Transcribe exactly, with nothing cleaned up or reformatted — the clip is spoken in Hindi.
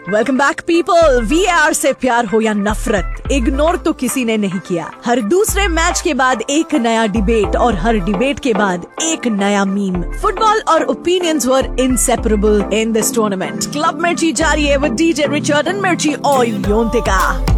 Welcome back people. वीआर से प्यार हो या नफरत, इग्नोर तो किसी ने नहीं किया। हर दूसरे मैच के बाद एक नया डिबेट और हर डिबेट के बाद एक नया मीम। फुटबॉल और opinions were inseparable in this tournament. Club मिर्ची जारी है विद डीजे रिचर्ड एंड मिर्ची ऑयल योंतिका।